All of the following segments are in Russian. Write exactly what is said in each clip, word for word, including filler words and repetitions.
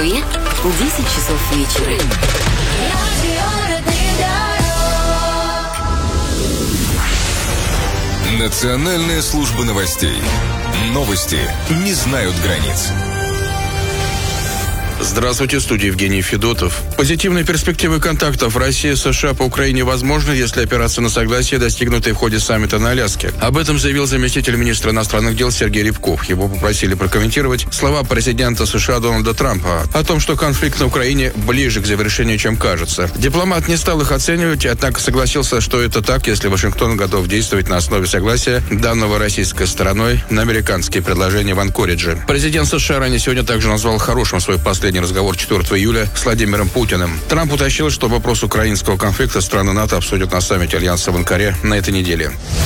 Москве десять часов вечера. Национальная служба новостей. Новости не знают границ. Здравствуйте, в студии Евгений Федотов. Позитивные перспективы контактов России и США по Украине возможны, если опираться на согласие, достигнутое в ходе саммита на Аляске. Об этом заявил заместитель министра иностранных дел Сергей Рябков. Его попросили прокомментировать слова президента США Дональда Трампа о том, что конфликт на Украине ближе к завершению, чем кажется. Дипломат не стал их оценивать, однако согласился, что это так, если Вашингтон готов действовать на основе согласия, данного российской стороной на американские предложения в Анкоридже. Президент США ранее сегодня также назвал хорошим свой последний разговор четвёртого июля с Владимиром Путиным. Трамп уточнил, что вопрос украинского конфликта страны НАТО обсудят на саммите Альянса в Анкаре на этой неделе.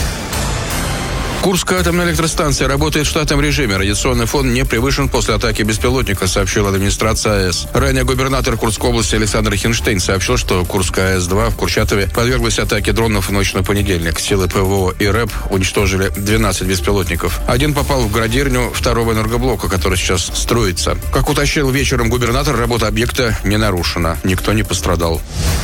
Курская атомная электростанция работает в штатном режиме. Радиационный фон не превышен после атаки беспилотника, сообщила администрация АЭС. Ранее губернатор Курской области Александр Хинштейн сообщил, что Курская АЭС два в Курчатове подверглась атаке дронов в ночь на понедельник. Силы ПВО и РЭП уничтожили двенадцать беспилотников. Один попал в градирню второго энергоблока, который сейчас строится. Как уточнил вечером губернатор, работа объекта не нарушена. Никто не пострадал.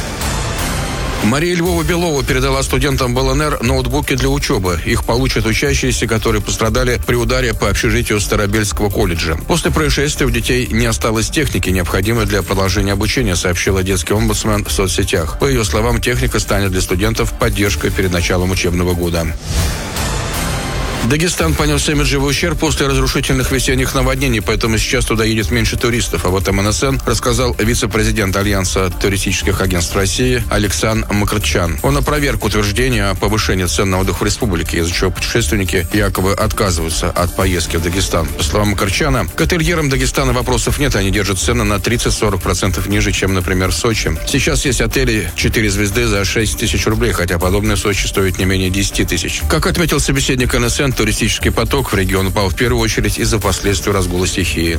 Мария Львова-Белова передала студентам БЛНР ноутбуки для учебы. Их получат учащиеся, которые пострадали при ударе по общежитию Старобельского колледжа. После происшествия у детей не осталось техники, необходимой для продолжения обучения, сообщила детский омбудсмен в соцсетях. По ее словам, техника станет для студентов поддержкой перед началом учебного года. Дагестан понес имиджевый ущерб после разрушительных весенних наводнений, поэтому сейчас туда едет меньше туристов. Об этом эн эс эн рассказал вице-президент Альянса туристических агентств России Александр Макарчан. Он опроверг утверждение о повышении цен на отдых в республике, из-за чего путешественники якобы отказываются от поездки в Дагестан. По словам Макарчана, к ательерам Дагестана вопросов нет, они держат цены на тридцать-сорок процентов ниже, чем, например, в Сочи. Сейчас есть отели четыре звезды за шесть тысяч рублей, хотя подобные в Сочи стоят не менее десять тысяч. Как отметил собеседник эн эс эн, туристический поток в регион упал в первую очередь из-за последствий разгула стихии.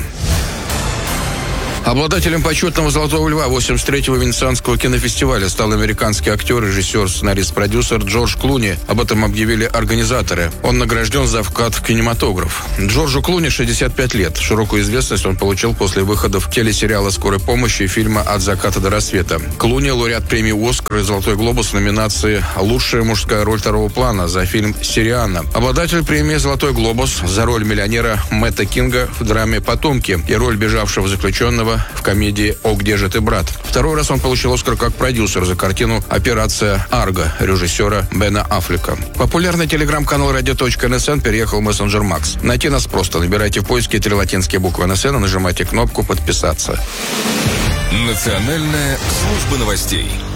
Обладателем почетного «Золотого льва» восемьдесят третьего Венецианского кинофестиваля стал американский актер, режиссер, сценарист, продюсер Джордж Клуни. Об этом объявили организаторы. Он награжден за вклад в кинематограф. Джорджу Клуни шестьдесят пять лет. Широкую известность он получил после выходов телесериала «Скорой помощи» и фильма «От заката до рассвета». Клуни – лауреат премии «Оскар» и «Золотой глобус» в номинации «Лучшая мужская роль второго плана» за фильм «Сириана». Обладатель премии «Золотой глобус» за роль миллионера Мэтта Кинга в драме «Потомки» и роль бежавшего заключенного в комедии «О, где же ты, брат?». Второй раз он получил «Оскар» как продюсер за картину «Операция Арго» режиссера Бена Аффлека. Популярный телеграм-канал радио точка эн эс эн переехал в мессенджер Макс. Найти нас просто. Набирайте в поиске три латинские буквы эн эс эн и нажимайте кнопку «Подписаться». Национальная служба новостей.